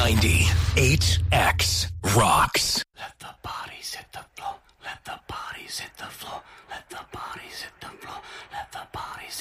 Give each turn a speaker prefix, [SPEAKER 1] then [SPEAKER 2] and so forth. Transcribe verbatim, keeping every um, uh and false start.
[SPEAKER 1] ninety H X rocks.
[SPEAKER 2] Let the bodies hit the floor. Let the bodies hit the floor. Let the bodies hit the floor. Let the bodies